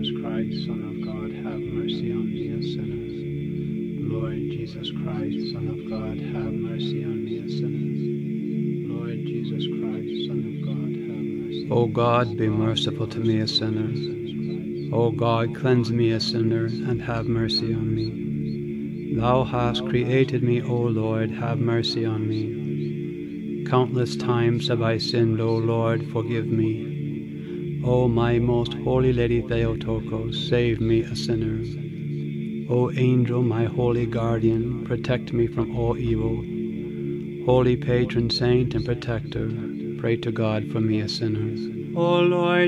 Jesus Christ, Son of God, have mercy on me, a sinner. Lord Jesus Christ, Son of God, have mercy on me, a sinner. Lord Jesus Christ, Son of God, have mercy. O God, be merciful to me, a sinner. O God, cleanse me, a sinner, and have mercy on me. Thou hast created me, O Lord, have mercy on me. Countless times have I sinned, O Lord, forgive me. O my most holy Lady Theotokos, save me, a sinner. O angel, my holy guardian, protect me from all evil. Holy patron saint and protector, pray to God for me, a sinner. O Lord